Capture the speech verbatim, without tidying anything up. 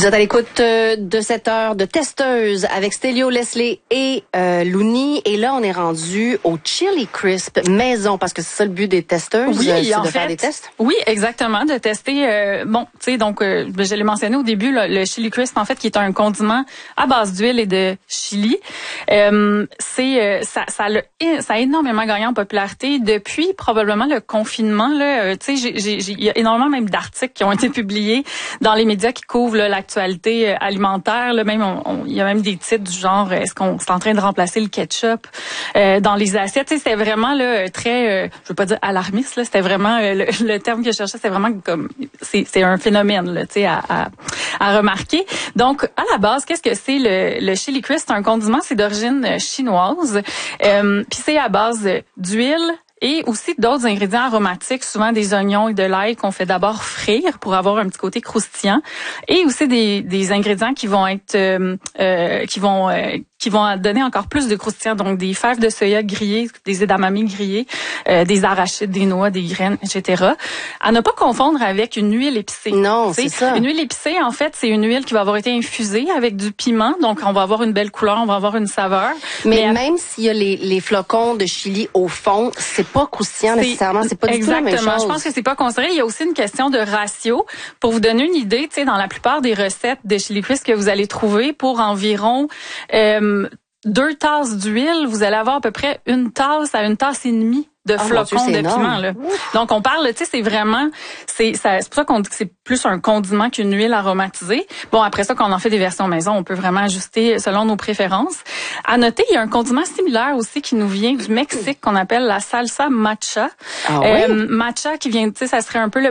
Vous êtes à l'écoute euh, de cette heure de testeuse avec Stélio, Leslie et euh, Louni. Et là, on est rendu au Chili Crisp maison parce que c'est ça le but des testeuses, oui, euh, c'est en de fait, faire des tests. Oui, exactement, de tester. Euh, bon, tu sais, donc euh, je l'ai mentionné au début, là, le Chili Crisp, en fait, qui est un condiment à base d'huile et de chili. Euh, c'est euh, ça, ça, a, ça a énormément gagné en popularité depuis probablement le confinement. Là, euh, tu sais, il y a énormément même d'articles qui ont été publiés dans les médias qui couvrent là, l'actualité alimentaire. Là, même, il y a même des titres du genre est-ce qu'on est en train de remplacer le ketchup euh, dans les assiettes. Tu sais, c'était vraiment là très, euh, je veux pas dire alarmiste. Là, c'était vraiment euh, le, le terme que je cherchais. C'était vraiment comme c'est, c'est un phénomène là, tu sais, à, à, à remarquer. Donc, à la base, qu'est-ce que c'est le, le chili crisp? C'est un condiment, c'est d'origine chinoise. Euh, Puis c'est à base d'huile et aussi d'autres ingrédients aromatiques, souvent des oignons et de l'ail qu'on fait d'abord frire pour avoir un petit côté croustillant, et aussi des, des ingrédients qui vont être euh, euh, qui vont euh, qui vont donner encore plus de croustillant, donc des fèves de soya grillées, des edamame grillés, euh, des arachides, des noix, des graines, et cetera. À ne pas confondre avec une huile épicée. Non, c'est ça. Une huile épicée, en fait, c'est une huile qui va avoir été infusée avec du piment, donc on va avoir une belle couleur, on va avoir une saveur. Mais, Mais même s'il y a les, les flocons de chili au fond, c'est pas croustillant nécessairement, c'est pas du tout la même chose. Exactement, je pense que c'est pas considéré. Il y a aussi une question de ratio. Pour vous donner une idée, tu sais, dans la plupart des recettes de chili crisp que vous allez trouver, pour environ euh, deux tasses d'huile, vous allez avoir à peu près une tasse à une tasse et demie de oh flocons Dieu, de piment là. Donc on parle, tu sais, c'est vraiment, c'est ça, c'est pour ça qu'on dit que c'est plus un condiment qu'une huile aromatisée. Bon, après ça, quand on en fait des versions maison, on peut vraiment ajuster selon nos préférences. À noter, il y a un condiment similaire aussi qui nous vient du Mexique qu'on appelle la salsa matcha. Ah, euh, oui? Matcha qui vient, tu sais, ça serait un peu le